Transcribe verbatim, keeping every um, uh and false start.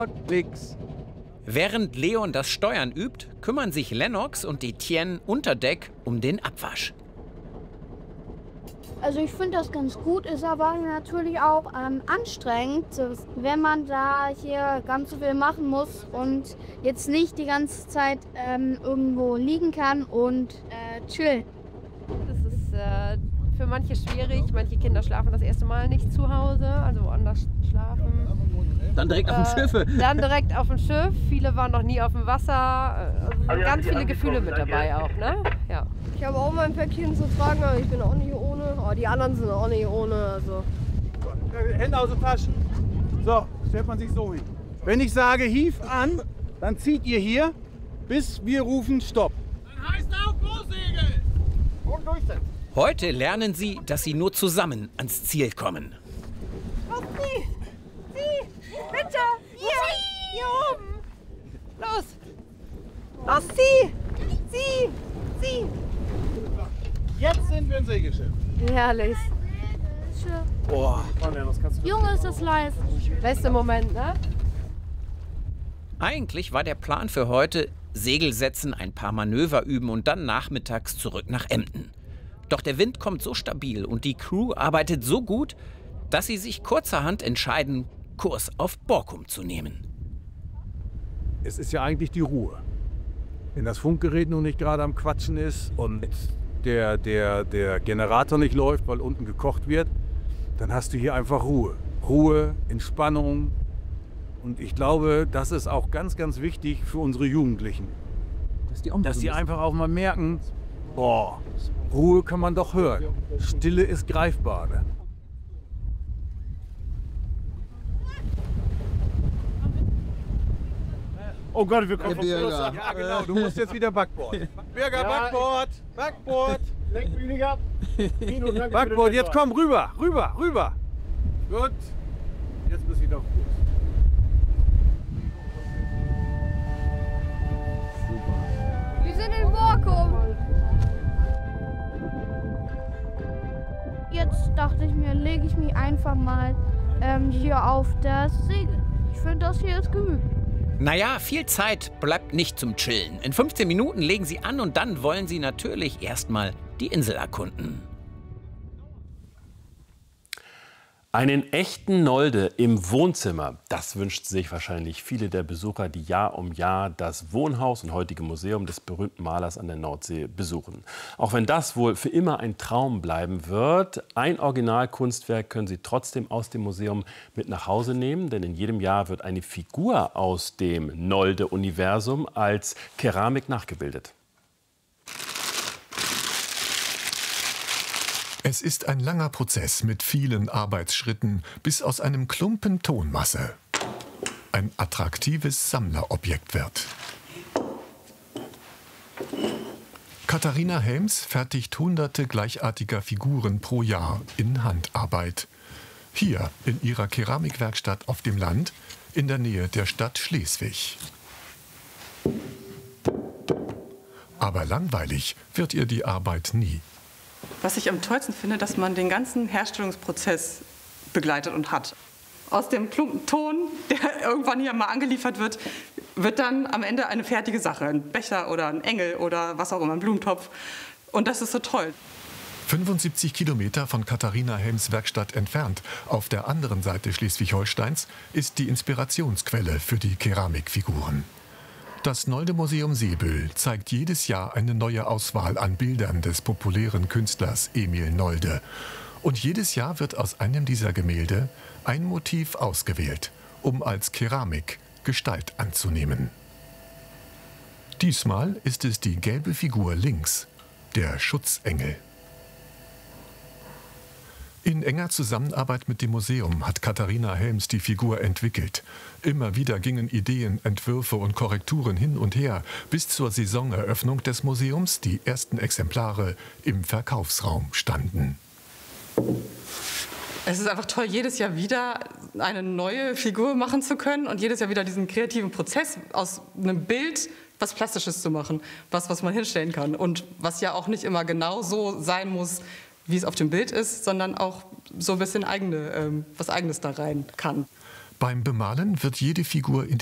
Nix. Während Leon das Steuern übt, kümmern sich Lennox und Etienne unter Deck um den Abwasch. Also ich finde das ganz gut, ist aber natürlich auch ähm, anstrengend, wenn man da hier ganz so viel machen muss und jetzt nicht die ganze Zeit ähm, irgendwo liegen kann und äh, chillen. Das ist äh, für manche schwierig. Manche Kinder schlafen das erste Mal nicht zu Hause, also woanders schlafen. Dann direkt äh, auf dem Schiff. Dann direkt auf dem Schiff. Viele waren noch nie auf dem Wasser. Also ganz viele Gefühle mit dabei auch, ne? Ja. Ich habe auch mein Päckchen zu tragen, aber ich bin auch nicht ohne. Oh, die anderen sind auch nicht ohne. Also. Hände aus den Taschen. So, stellt man sich so hin. Wenn ich sage, hief an, dann zieht ihr hier, bis wir rufen Stopp. Dann heißt auf Großsegel! Und durchsetzen. Heute lernen sie, dass sie nur zusammen ans Ziel kommen. Auf Sie! Sie! Bitte! Hier! Hier oben! Los! Los, Sie! Sie! Sie! Jetzt sind wir im Segelschiff. Herrlich. Boah. Junge, ist das leise. Beste Moment, ne? Eigentlich war der Plan für heute, Segel setzen, ein paar Manöver üben und dann nachmittags zurück nach Emden. Doch der Wind kommt so stabil und die Crew arbeitet so gut, dass sie sich kurzerhand entscheiden, Kurs auf Borkum zu nehmen. Es ist ja eigentlich die Ruhe. Wenn das Funkgerät nun nicht gerade am Quatschen ist und der, der, der Generator nicht läuft, weil unten gekocht wird, dann hast du hier einfach Ruhe. Ruhe, Entspannung. Und ich glaube, das ist auch ganz, ganz wichtig für unsere Jugendlichen. Dass die, Dass die einfach auch mal merken, boah, Ruhe kann man doch hören. Stille ist greifbar. Ne? Oh Gott, wir kommen vom Fluss ab. Ja, genau, du musst jetzt wieder Backboard. Birger, Backboard, Backboard. Lenk mich nicht ab. Backboard, jetzt komm, rüber, rüber, rüber. Gut, jetzt bist du wieder auf Kurs. Wir sind in Borkum. Jetzt dachte ich mir, lege ich mich einfach mal ähm, hier auf das Segel. Ich finde, das hier ist gemütlich. Naja, viel Zeit bleibt nicht zum Chillen. In fünfzehn Minuten legen sie an und dann wollen sie natürlich erstmal die Insel erkunden. Einen echten Nolde im Wohnzimmer, das wünscht sich wahrscheinlich viele der Besucher, die Jahr um Jahr das Wohnhaus und heutige Museum des berühmten Malers an der Nordsee besuchen. Auch wenn das wohl für immer ein Traum bleiben wird, ein Originalkunstwerk können Sie trotzdem aus dem Museum mit nach Hause nehmen, denn in jedem Jahr wird eine Figur aus dem Nolde-Universum als Keramik nachgebildet. Es ist ein langer Prozess mit vielen Arbeitsschritten, bis aus einem Klumpen Tonmasse ein attraktives Sammlerobjekt wird. Katharina Helms fertigt hunderte gleichartiger Figuren pro Jahr in Handarbeit. Hier in ihrer Keramikwerkstatt auf dem Land, in der Nähe der Stadt Schleswig. Aber langweilig wird ihr die Arbeit nie. Was ich am tollsten finde, dass man den ganzen Herstellungsprozess begleitet und hat. Aus dem Klumpen Ton, der irgendwann hier mal angeliefert wird, wird dann am Ende eine fertige Sache. Ein Becher oder ein Engel oder was auch immer, ein Blumentopf. Und das ist so toll. fünfundsiebzig Kilometer von Katharina Helms Werkstatt entfernt, auf der anderen Seite Schleswig-Holsteins, ist die Inspirationsquelle für die Keramikfiguren. Das Nolde-Museum Seebüll zeigt jedes Jahr eine neue Auswahl an Bildern des populären Künstlers Emil Nolde. Und jedes Jahr wird aus einem dieser Gemälde ein Motiv ausgewählt, um als Keramik Gestalt anzunehmen. Diesmal ist es die gelbe Figur links, der Schutzengel. In enger Zusammenarbeit mit dem Museum hat Katharina Helms die Figur entwickelt. Immer wieder gingen Ideen, Entwürfe und Korrekturen hin und her, bis zur Saisoneröffnung des Museums die ersten Exemplare im Verkaufsraum standen. Es ist einfach toll, jedes Jahr wieder eine neue Figur machen zu können und jedes Jahr wieder diesen kreativen Prozess aus einem Bild was Plastisches zu machen, was, was man hinstellen kann und was ja auch nicht immer genau so sein muss, wie es auf dem Bild ist, sondern auch so ein bisschen eigene, ähm, was Eigenes da rein kann. Beim Bemalen wird jede Figur